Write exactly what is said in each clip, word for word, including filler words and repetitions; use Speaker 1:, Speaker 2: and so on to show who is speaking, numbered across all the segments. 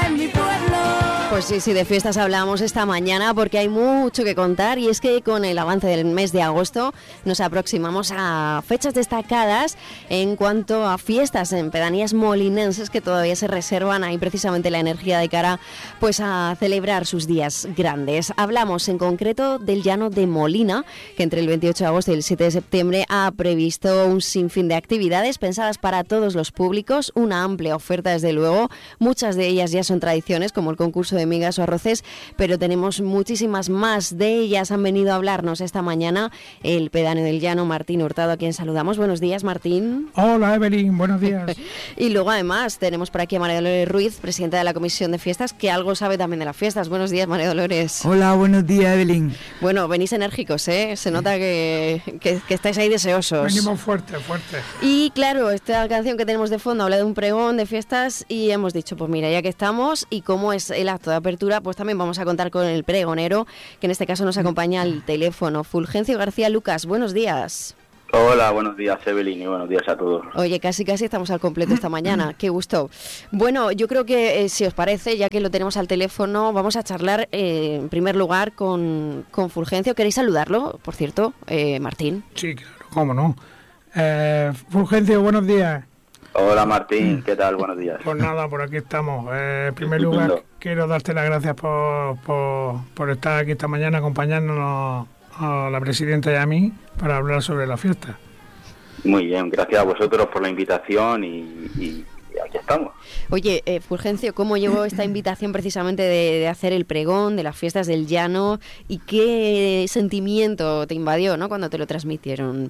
Speaker 1: en mi pueblo.
Speaker 2: Pues sí, sí, de fiestas hablamos esta mañana porque hay mucho que contar y es que con el avance del mes de agosto nos aproximamos a fechas destacadas en cuanto a fiestas en pedanías molinenses que todavía se reservan ahí precisamente la energía de cara pues a celebrar sus días grandes. Hablamos en concreto del Llano de Molina, que entre el veintiocho de agosto y el siete de septiembre ha previsto un sinfín de actividades pensadas para todos los públicos, una amplia oferta desde luego, muchas de ellas ya son tradiciones como el concurso de migas o arroces, pero tenemos muchísimas más. De ellas han venido a hablarnos esta mañana el pedáneo del Llano, Martín Hurtado, a quien saludamos. Buenos días, Martín.
Speaker 3: Hola, Evelyn, buenos días.
Speaker 2: Y luego además tenemos por aquí a María Dolores Ruiz, presidenta de la Comisión de Fiestas, que algo sabe también de las fiestas. Buenos días, María Dolores.
Speaker 4: Hola, buenos días, Evelyn.
Speaker 2: Bueno, venís enérgicos, ¿eh? Se nota que, que, que estáis ahí deseosos.
Speaker 3: Venimos fuerte, fuerte.
Speaker 2: Y claro, esta canción que tenemos de fondo habla de un pregón de fiestas y hemos dicho, pues mira, ya que estamos y cómo es el acto de apertura, pues también vamos a contar con el pregonero, que en este caso nos acompaña al teléfono. Fulgencio García Lucas, buenos días.
Speaker 5: Hola, buenos días, Evelyn, y buenos días a todos.
Speaker 2: Oye, casi casi estamos al completo esta mañana, qué gusto. Bueno, yo creo que, eh, si os parece, ya que lo tenemos al teléfono, vamos a charlar eh, en primer lugar con, con Fulgencio. ¿Queréis saludarlo, por cierto, eh, Martín?
Speaker 3: Sí, claro, cómo no. Eh, Fulgencio, buenos días.
Speaker 5: Hola, Martín, ¿qué tal? Buenos días.
Speaker 3: Pues nada, por aquí estamos. Eh, en primer lugar, quiero darte las gracias por, por, por estar aquí esta mañana acompañándonos a la presidenta y a mí para hablar sobre la fiesta.
Speaker 5: Muy bien, gracias a vosotros por la invitación y, y, y aquí estamos.
Speaker 2: Oye, eh, Fulgencio, ¿cómo llegó esta invitación precisamente de, de hacer el pregón de las fiestas del Llano y qué sentimiento te invadió, ¿no?, cuando te lo transmitieron?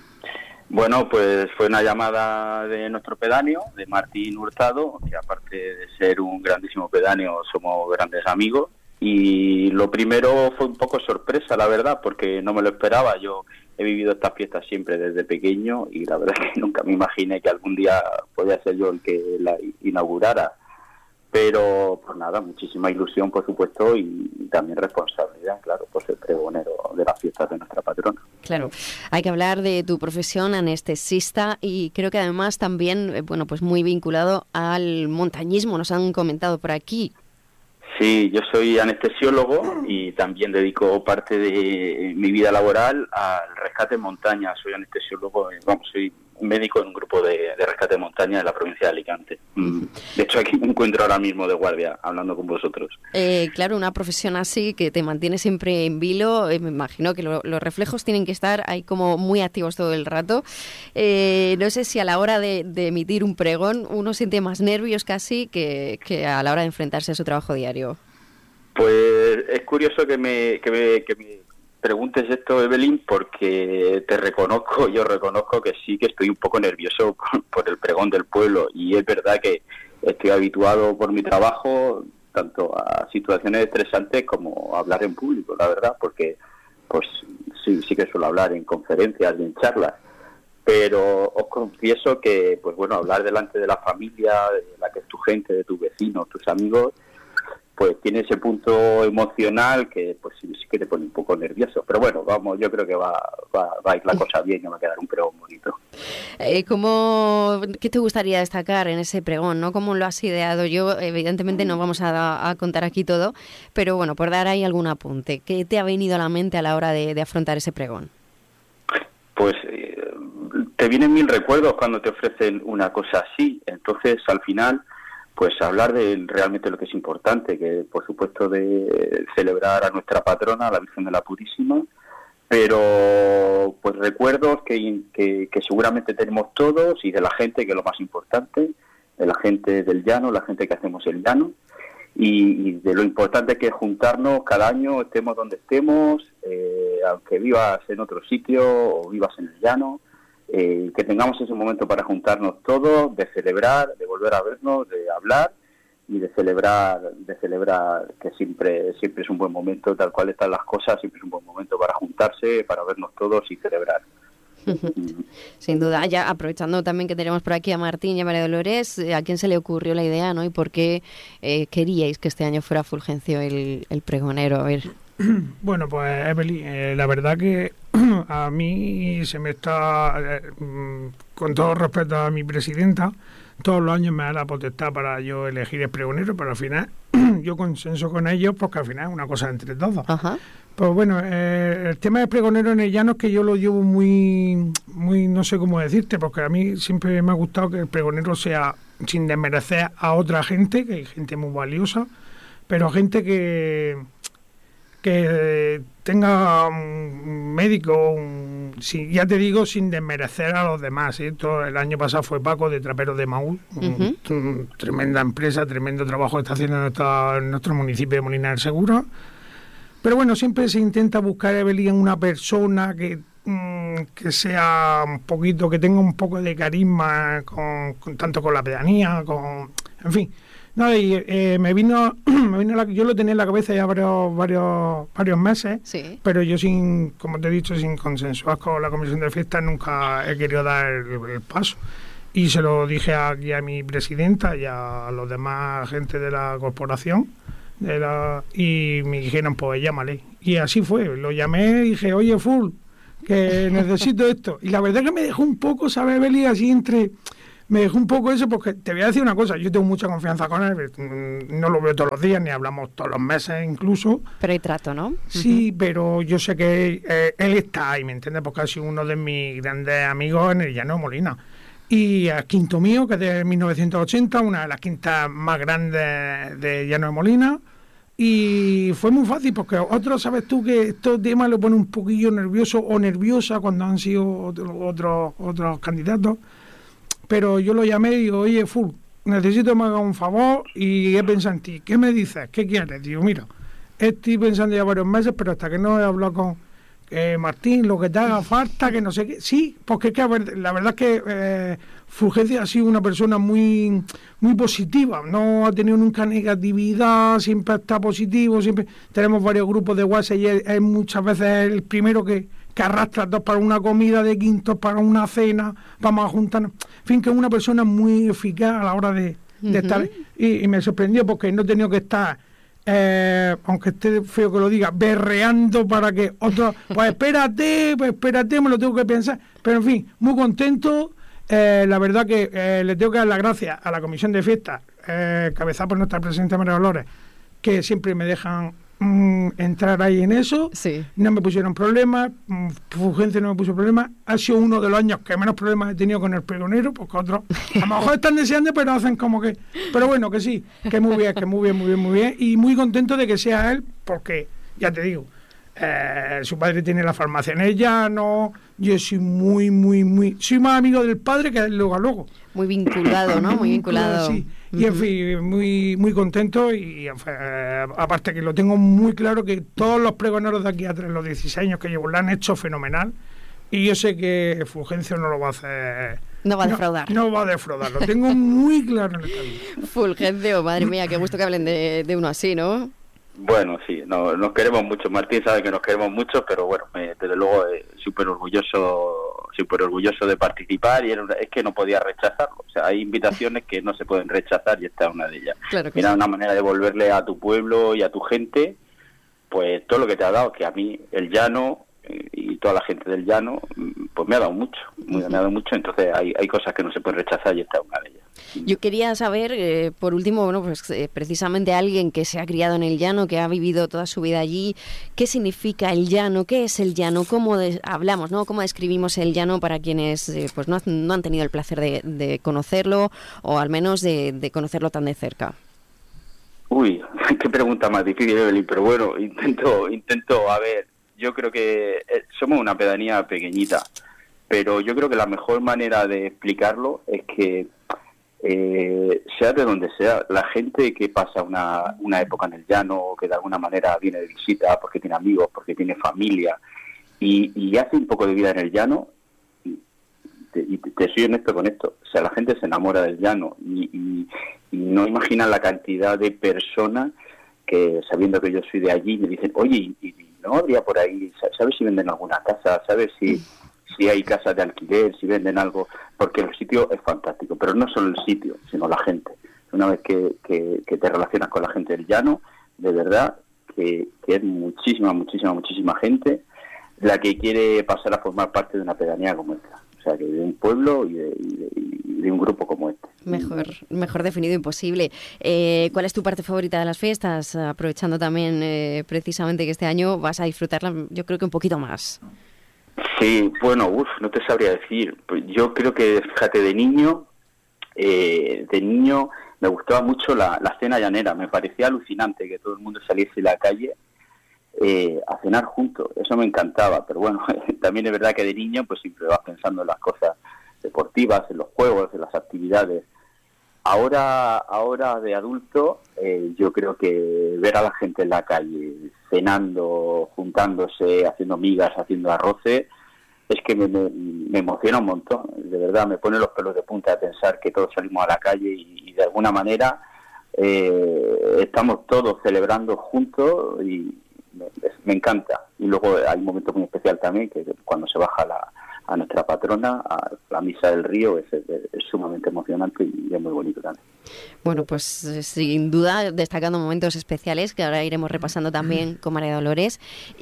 Speaker 5: Bueno, pues fue una llamada de nuestro pedáneo, de Martín Hurtado, que aparte de ser un grandísimo pedáneo, somos grandes amigos. Y lo primero fue un poco sorpresa, la verdad, porque no me lo esperaba. Yo he vivido estas fiestas siempre desde pequeño y la verdad es que nunca me imaginé que algún día podía ser yo el que la inaugurara. Pero, pues nada, muchísima ilusión, por supuesto, y, y también responsabilidad, claro, por ser pregonero de las fiestas de nuestra patrona.
Speaker 2: Claro, hay que hablar de tu profesión, anestesista, y creo que además también, bueno, pues muy vinculado al montañismo, nos han comentado por aquí.
Speaker 5: Sí, yo soy anestesiólogo y también dedico parte de mi vida laboral al rescate en montaña. Soy anestesiólogo, vamos, soy médico en un grupo de, de rescate en montaña de la provincia de Alicante. De hecho, aquí me encuentro ahora mismo de guardia, hablando con vosotros.
Speaker 2: Eh, claro, una profesión así que te mantiene siempre en vilo, eh, me imagino que lo, los reflejos tienen que estar ahí como muy activos todo el rato. Eh, no sé si a la hora de, de emitir un pregón uno siente más nervios casi que, que a la hora de enfrentarse a su trabajo diario.
Speaker 5: Pues es curioso que me, que me, que me preguntes esto, Evelyn, porque te reconozco, yo reconozco que sí que estoy un poco nervioso por, por el pregón del pueblo, y es verdad que estoy habituado por mi trabajo tanto a situaciones estresantes como a hablar en público, la verdad, porque pues sí, sí que suelo hablar en conferencias y en charlas, pero os confieso que, pues bueno, hablar delante de la familia, de la que es tu gente, de tus vecinos, tus amigos, pues tiene ese punto emocional que pues sí, sí que te pone un poco nervioso. Pero bueno, vamos, yo creo que va, va, va a ir la cosa bien y va a quedar un pregón bonito.
Speaker 2: Eh, ¿cómo, ¿Qué te gustaría destacar en ese pregón, ¿no? ¿Cómo lo has ideado? Yo, evidentemente, no vamos a, a contar aquí todo, pero bueno, por dar ahí algún apunte. ¿Qué te ha venido a la mente a la hora de, de afrontar ese pregón?
Speaker 5: Pues eh, te vienen mil recuerdos cuando te ofrecen una cosa así. Entonces, al final, pues hablar de realmente lo que es importante, que por supuesto de celebrar a nuestra patrona, la Virgen de la Purísima, pero pues recuerdos que, que, que seguramente tenemos todos, y de la gente, que es lo más importante, de la gente del llano, la gente que hacemos el llano, y, y de lo importante que es juntarnos cada año, estemos donde estemos, eh, aunque vivas en otro sitio o vivas en el llano, Eh, que tengamos ese momento para juntarnos todos, de celebrar, de volver a vernos, de hablar y de celebrar, de celebrar que siempre siempre es un buen momento, tal cual están las cosas, siempre es un buen momento para juntarse, para vernos todos y celebrar.
Speaker 2: Sin duda, ya aprovechando también que tenemos por aquí a Martín y a María Dolores, ¿a quién se le ocurrió la idea, no? ¿Y por qué eh, queríais que este año fuera Fulgencio el, el pregonero? A ver.
Speaker 3: Bueno, pues Evelyn, eh, la verdad que a mí se me está, eh, con todo respeto a mi presidenta, todos los años me da la potestad para yo elegir el pregonero, pero al final yo consenso con ellos porque al final es una cosa entre todos.
Speaker 2: Ajá.
Speaker 3: Pues bueno, eh, el tema del pregonero en el llano es que yo lo llevo muy, muy, no sé cómo decirte, porque a mí siempre me ha gustado que el pregonero sea sin desmerecer a otra gente, que hay gente muy valiosa, pero gente que, que tenga un médico, un, si, ya te digo, sin desmerecer a los demás. ¿eh? Todo, el año pasado fue Paco de Traperos de Maús, uh-huh. un, un, tremenda empresa, tremendo trabajo que está haciendo en, nuestra, en nuestro municipio de Molina del Seguro. Pero bueno, siempre se intenta buscar, Evelyn, una persona que, mmm, que sea un poquito, que tenga un poco de carisma, con, con tanto con la pedanía, con, en fin. No, y eh, me vino, me vino la, yo lo tenía en la cabeza ya varios, varios, varios meses,
Speaker 2: sí.
Speaker 3: pero yo sin, como te he dicho, sin consensuar con la comisión de fiestas nunca he querido dar el, el paso. Y se lo dije aquí a mi presidenta y a los demás gente de la corporación. De la, y me dijeron, pues llámale. Y así fue, lo llamé y dije, oye, Full, que necesito esto. Y la verdad que me dejó un poco, ¿sabes, Beli? Así entre... Me dejó un poco eso, porque te voy a decir una cosa, yo tengo mucha confianza con él, no lo veo todos los días, ni hablamos todos los meses incluso.
Speaker 2: Pero hay trato, ¿no?
Speaker 3: Sí, uh-huh. Pero yo sé que eh, él está ahí, ¿me entiendes? Porque ha sido uno de mis grandes amigos en el llano de Molina. Y a Quinto Mío, que es de mil novecientos ochenta, una de las quintas más grandes de Llano de Molina, y fue muy fácil porque otros, sabes tú que estos temas lo pone un poquillo nervioso o nerviosa cuando han sido otros otros, otros candidatos, pero yo lo llamé y digo, oye, Full, necesito que me haga un favor y he pensado en ti, ¿qué me dices? ¿Qué quieres? Digo, mira, estoy pensando ya varios meses, pero hasta que no he hablado con Eh, Martín, lo que te haga falta, que no sé qué. Sí, porque es que a ver, la verdad es que eh, Fulgencio ha sido una persona muy muy positiva, no ha tenido nunca negatividad, siempre está positivo, siempre tenemos varios grupos de WhatsApp y es, es muchas veces el primero que, que arrastra dos para una comida de quintos, para una cena, vamos a juntarnos. En fin, que es una persona muy eficaz a la hora de, de uh-huh. estar. Y, y me sorprendió porque no he tenido que estar... Eh, aunque esté feo que lo diga, berreando para que otros, pues espérate, pues espérate, me lo tengo que pensar, pero en fin, muy contento, eh, la verdad que eh, le tengo que dar las gracias a la comisión de fiestas, eh, cabezada por nuestra presidenta María Dolores, que siempre me dejan mm, entrar ahí en eso,
Speaker 2: sí.
Speaker 3: No me pusieron problemas, mm, Fulgencio no me puso problemas, ha sido uno de los años que menos problemas he tenido con el pregonero, porque otros a lo mejor están deseando, pero hacen como que, pero bueno, que sí, que muy bien, que muy bien, muy bien, muy bien, y muy contento de que sea él, porque, ya te digo, eh, su padre tiene la farmacia en el llano, yo soy muy, muy, muy, soy más amigo del padre que del luego a luego.
Speaker 2: Muy vinculado, ¿no? Muy vinculado.
Speaker 3: Sí. Y en fin, muy muy contento y en fin, eh, aparte que lo tengo muy claro que todos los pregoneros de aquí a los dieciséis años que llevo lo han hecho fenomenal y yo sé que Fulgencio no lo va a hacer...
Speaker 2: No va a defraudar.
Speaker 3: No, no va a defraudar, lo tengo muy claro en el camino.
Speaker 2: Fulgencio, madre mía, qué gusto que hablen de, de uno así, ¿no?
Speaker 5: Bueno, sí, no, nos queremos mucho. Martín sabe que nos queremos mucho, pero bueno, me, desde luego eh, súper orgulloso, súper orgulloso de participar y era una, es que no podía rechazarlo. O sea, hay invitaciones que no se pueden rechazar y esta es una de ellas.
Speaker 2: Claro que
Speaker 5: Mira,
Speaker 2: sí.
Speaker 5: Una manera de devolverle a tu pueblo y a tu gente, pues todo lo que te ha dado, que a mí el llano eh, y toda la gente del llano, pues me ha dado mucho, me ha dado mucho. Entonces hay, hay cosas que no se pueden rechazar y esta es una de ellas.
Speaker 2: Yo quería saber, eh, por último, bueno, pues eh, precisamente alguien que se ha criado en el llano, que ha vivido toda su vida allí, ¿qué significa el llano? ¿Qué es el llano? ¿Cómo de, hablamos, no? ¿Cómo describimos el llano para quienes eh, pues no, no han tenido el placer de, de conocerlo o al menos de, de conocerlo tan de cerca?
Speaker 5: Uy, qué pregunta más difícil, Evelyn, pero bueno, intento, intento, a ver, yo creo que eh, somos una pedanía pequeñita, pero yo creo que la mejor manera de explicarlo es que Eh, sea de donde sea, la gente que pasa una, una época en el llano, que de alguna manera viene de visita porque tiene amigos, porque tiene familia y, y hace un poco de vida en el llano, y te, y te soy honesto con esto, o sea, la gente se enamora del llano y, y, y no imaginan la cantidad de personas que, sabiendo que yo soy de allí, me dicen, oye, ¿y, y no habría por ahí, sabes si venden alguna casa, sabes si... si hay casas de alquiler, si venden algo, porque el sitio es fantástico, pero no solo el sitio, sino la gente. Una vez que, que, que te relacionas con la gente del llano, de verdad que, que es muchísima, muchísima, muchísima gente la que quiere pasar a formar parte de una pedanía como esta. O sea, que de un pueblo y de, y de, y de un grupo como este.
Speaker 2: Mejor, mejor definido imposible. Eh, ¿Cuál es tu parte favorita de las fiestas? Aprovechando también eh, precisamente que este año vas a disfrutarla, yo creo que un poquito más.
Speaker 5: Sí, bueno, uf, no te sabría decir. Pues yo creo que, fíjate, de niño, eh, de niño me gustaba mucho la, la cena llanera. Me parecía alucinante que todo el mundo saliese a la calle eh, a cenar juntos. Eso me encantaba. Pero bueno, también es verdad que de niño pues siempre vas pensando en las cosas deportivas, en los juegos, en las actividades. Ahora, ahora de adulto, eh, yo creo que ver a la gente en la calle cenando, juntándose, haciendo migas, haciendo arroces, es que me, me, me emociona un montón. De verdad, me pone los pelos de punta de pensar que todos salimos a la calle y, y de alguna manera eh, estamos todos celebrando juntos y me, me encanta. Y luego hay un momento muy especial también, que cuando se baja la a nuestra patrona, a la misa del río, es, es, es sumamente emocionante y es muy bonito también.
Speaker 2: Bueno, pues sin duda destacando momentos especiales que ahora iremos repasando también con María Dolores,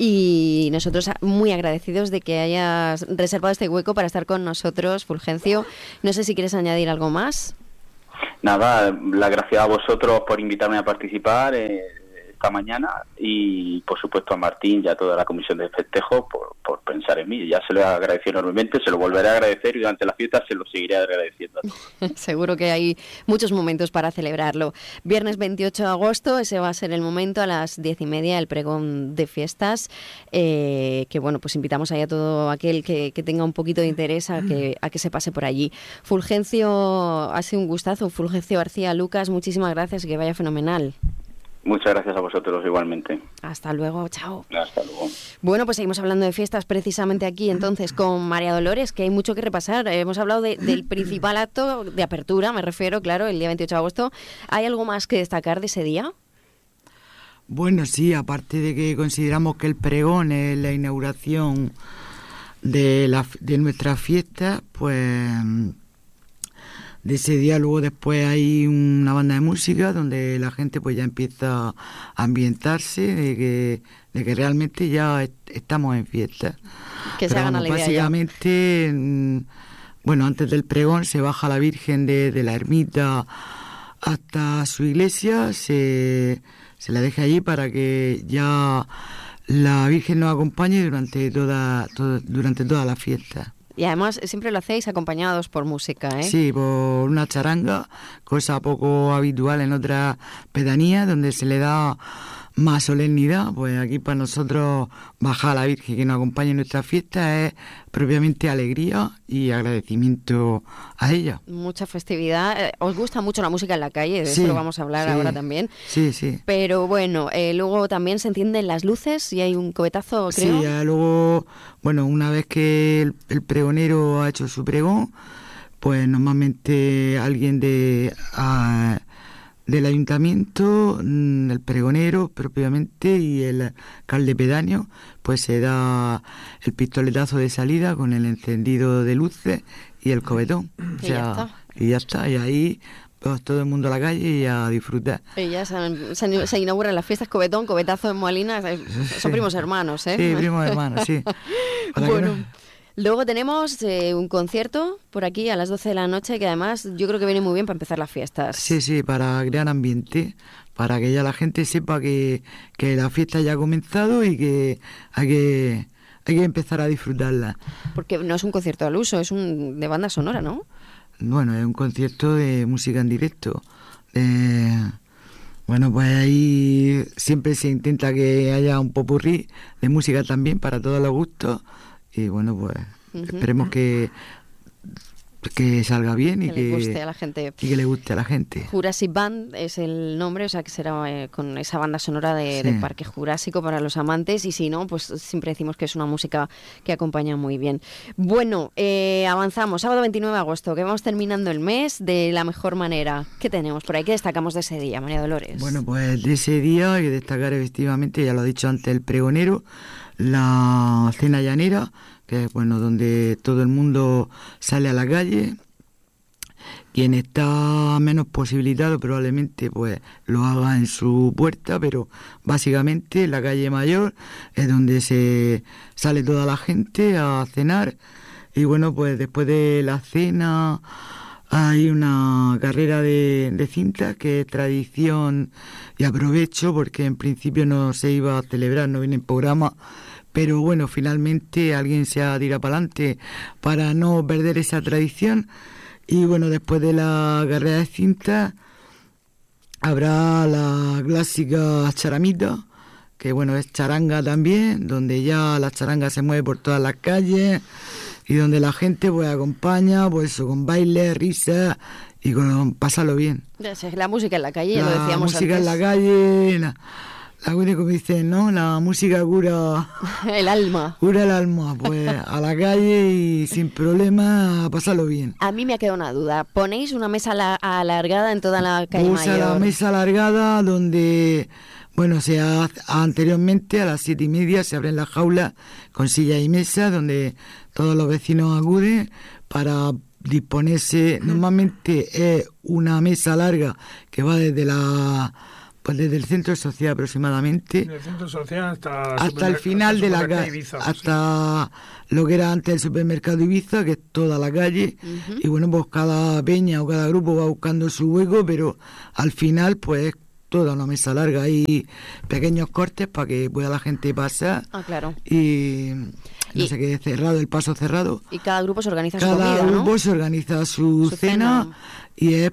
Speaker 2: y nosotros muy agradecidos de que hayas reservado este hueco para estar con nosotros, Fulgencio. No sé si quieres añadir algo más.
Speaker 5: Nada, las gracias a vosotros por invitarme a participar eh, esta mañana, y por supuesto a Martín y a toda la comisión de festejo por, por pensar en mí. Ya se lo he agradecido enormemente, se lo volveré a agradecer y durante la fiesta se lo seguiré agradeciendo a todos.
Speaker 2: Seguro que hay muchos momentos para celebrarlo. Viernes veintiocho de agosto, ese va a ser el momento, a las diez y media, el pregón de fiestas, eh, que bueno, pues invitamos ahí a todo aquel que, que tenga un poquito de interés a que, a que se pase por allí. Fulgencio, ha sido un gustazo. Fulgencio García Lucas, muchísimas gracias y que vaya fenomenal.
Speaker 5: Muchas gracias a vosotros igualmente.
Speaker 2: Hasta luego, chao.
Speaker 5: Hasta luego.
Speaker 2: Bueno, pues seguimos hablando de fiestas precisamente aquí entonces con María Dolores, que hay mucho que repasar. Eh, hemos hablado de, del principal acto de apertura, me refiero, claro, el día veintiocho de agosto. ¿Hay algo más que destacar de ese día?
Speaker 1: Bueno, sí, aparte de que consideramos que el pregón es la inauguración de, la, de nuestra fiesta, pues de ese día luego después hay una banda de música donde la gente pues ya empieza a ambientarse de que, de que realmente ya est- estamos en fiesta.
Speaker 2: Que se hagan a la idea
Speaker 1: básicamente, ya. Bueno, antes del pregón se baja la Virgen de, de la ermita hasta su iglesia, se, se la deja allí para que ya la Virgen nos acompañe durante toda, toda, durante toda la fiesta.
Speaker 2: Y además siempre lo hacéis acompañados por música, ¿eh?
Speaker 1: Sí, por una charanga, cosa poco habitual en otras pedanías, donde se le da más solemnidad. Pues aquí para nosotros bajar a la Virgen que nos acompañe en nuestra fiesta es propiamente alegría y agradecimiento a ella.
Speaker 2: Mucha festividad. Os gusta mucho la música en la calle, de
Speaker 1: sí,
Speaker 2: eso lo vamos a hablar
Speaker 1: sí,
Speaker 2: ahora también.
Speaker 1: Sí, sí.
Speaker 2: Pero bueno, eh, luego también se encienden las luces y hay un cohetazo, creo.
Speaker 1: Sí, ya luego, bueno, una vez que el, el pregonero ha hecho su pregón, pues normalmente alguien de a, del ayuntamiento, el pregonero propiamente y el alcalde pedáneo, pues se da el pistoletazo de salida con el encendido de luces y el cobetón. O sea,
Speaker 2: y ya está.
Speaker 1: Y ya está, y ahí pues todo el mundo a la calle y a disfrutar.
Speaker 2: Y ya se, se, se inauguran las fiestas Cobetón, Cobetazo en Molinas, son
Speaker 1: sí.
Speaker 2: primos hermanos, ¿eh?
Speaker 1: Sí, primos hermanos, sí.
Speaker 2: Bueno, luego tenemos eh, un concierto por aquí a las doce de la noche, que además yo creo que viene muy bien para empezar las fiestas.
Speaker 1: Sí, sí, para crear ambiente, para que ya la gente sepa que, que la fiesta ya ha comenzado y que hay que, hay que empezar a disfrutarla.
Speaker 2: Porque no es un concierto al uso, es un de banda sonora, ¿no?
Speaker 1: Bueno, es un concierto de música en directo. Eh, bueno, pues ahí siempre se intenta que haya un popurrí de música también para todos los gustos. Y bueno, pues uh-huh. esperemos que, que salga bien y
Speaker 2: que,
Speaker 1: que,
Speaker 2: le guste a la gente.
Speaker 1: y que le guste a la gente.
Speaker 2: Jurassic Band es el nombre, o sea que será eh, con esa banda sonora de, sí. de Parque Jurásico para los amantes, y si no, pues siempre decimos que es una música que acompaña muy bien. Bueno, eh, avanzamos, sábado veintinueve de agosto, que vamos terminando el mes de la mejor manera. ¿Qué tenemos por ahí? ¿Qué destacamos de ese día, María Dolores?
Speaker 1: Bueno, pues de ese día hay que destacar efectivamente, ya lo ha dicho antes el pregonero, la cena llanera, que es bueno, donde todo el mundo sale a la calle. Quien está menos posibilitado probablemente pues lo haga en su puerta, pero básicamente la calle mayor es donde se sale toda la gente a cenar Y bueno, pues después de la cena hay una carrera de, de cinta que es tradición, y aprovecho porque en principio no se iba a celebrar, no viene en programa, pero bueno, finalmente alguien se ha tirado para adelante para no perder esa tradición. Y bueno, después de la carrera de cinta habrá la clásica charamita, que bueno, es charanga también, donde ya la charanga se mueve por todas las calles y donde la gente pues acompaña, pues eso, con baile, risa y con pasarlo bien.
Speaker 2: La música en la calle,
Speaker 1: la
Speaker 2: lo decíamos
Speaker 1: música
Speaker 2: antes.
Speaker 1: en la calle, la, la como dicen, ¿no? La música cura
Speaker 2: el alma.
Speaker 1: Cura el alma, pues a la calle y sin problema a pasarlo bien.
Speaker 2: A mí me ha quedado una duda. ¿Ponéis una mesa la- alargada en toda la calle
Speaker 1: Usa
Speaker 2: mayor?
Speaker 1: la mesa alargada donde, bueno, se ha, anteriormente a las siete y media se abren las jaulas con sillas y mesas donde todos los vecinos acuden para disponerse. Normalmente es una mesa larga que va desde la pues desde el centro social aproximadamente
Speaker 3: En el centro social hasta,
Speaker 1: hasta el final de la calle, hasta lo que era antes el supermercado Ibiza, que es toda la calle.
Speaker 2: Ujú.
Speaker 1: Y bueno, pues cada peña o cada grupo va buscando su hueco, pero al final pues es toda una mesa larga. Hay pequeños cortes para que pueda la gente pasar
Speaker 2: Ah, claro.
Speaker 1: y no
Speaker 2: Y-
Speaker 1: sé qué, cerrado, el paso cerrado.
Speaker 2: Y cada grupo se organiza su
Speaker 1: Cada
Speaker 2: comida, ¿no?
Speaker 1: grupo se organiza su,
Speaker 2: Su
Speaker 1: cena,
Speaker 2: cena.
Speaker 1: y es